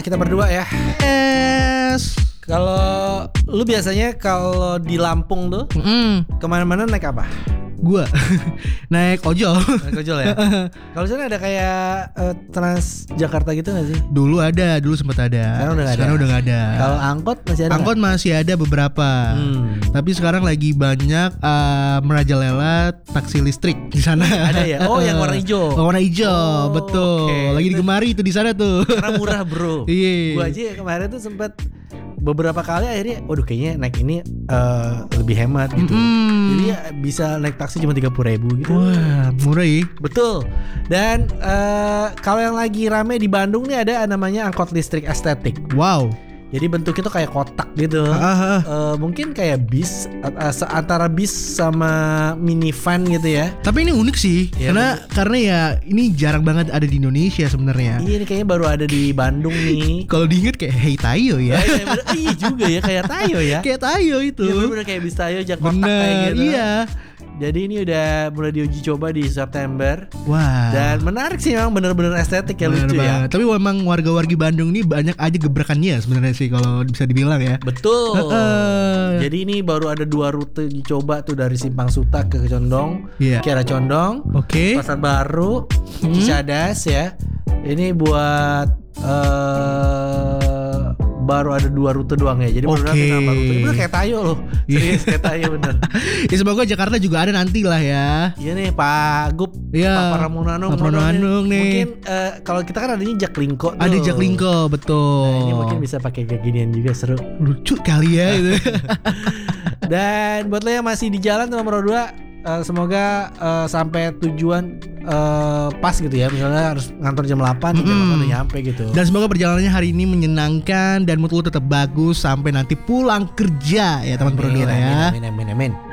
kita berdua ya. Kalau lu biasanya kalau di Lampung tuh kemana-mana naik apa? Gua naik ojol. Naik ojol ya. Kalau sana ada kayak Trans Jakarta gitu nggak sih? Dulu sempat ada. Sekarang udah nggak ada. ada. Kalau angkot masih ada? Angkot masih ada beberapa. Tapi sekarang lagi banyak merajalela taksi listrik di sana. Ada ya. Oh, yang warna hijau. Warna hijau, betul. Okay. Lagi digemari itu di sana tuh. Karena murah bro. Iya. Gua aja kemarin tuh sempet beberapa kali akhirnya, waduh kayaknya naik ini lebih hemat gitu. Jadi ya bisa naik taksi cuma 30.000 gitu. Wah, murah ya. Betul. Dan kalau yang lagi rame di Bandung nih ada namanya angkot listrik estetik. Wow. Jadi bentuknya tuh kayak kotak gitu. Mungkin kayak bis, antara bis sama minivan gitu ya. Tapi ini unik sih, ya, karena ya ini jarang banget ada di Indonesia sebenarnya. Iya, ini kayaknya baru ada di Bandung nih. Kalau diinget kayak Hey Tayo ya. Iya juga ya, kayak Tayo ya. Kayak Tayo itu. Iya bener kayak bis Tayo, jak kotak kayak gitu. Iya. Jadi ini udah mulai diuji coba di September. Wah. Dan menarik sih, memang bener-bener estetik ya, lucu ya. Tapi memang warga-wargi Bandung ini banyak aja gebrakannya sebenarnya sih kalau bisa dibilang ya. Betul. Jadi ini baru ada 2 rute dicoba tuh, dari Simpang Suta ke Condong, Kiara Condong, Pasar Baru, Cicadas ya. Ini buat baru ada 2 rute doang ya. Jadi baru nambah rute. Ini bener kayak Tayo loh. Serius kayak Tayo bener. Ya semoga Jakarta juga ada nanti lah ya. Iya nih Pak Gup, Pak Pramonanung nih. Mungkin kalau kita kan adanya Jaklingko tuh. Ada Jaklingko, betul. Nah, ini mungkin bisa pakai kayak ginian juga, seru. Lucu kali ya itu. Dan buat lo yang masih di jalan sama Pro 2, semoga sampai tujuan pas gitu ya. Misalnya harus ngantor jam 8, jam 8 udah nyampe gitu. Dan semoga perjalanannya hari ini menyenangkan dan mood lo tetap bagus sampai nanti pulang kerja ya teman Pro 2 ya. Amin.